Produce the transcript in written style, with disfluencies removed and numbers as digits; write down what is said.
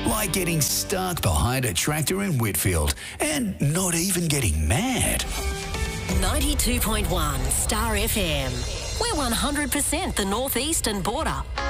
Like getting stuck behind a tractor in Whitfield and not even getting mad. 92.1 Star FM. We're 100% the northeastern border.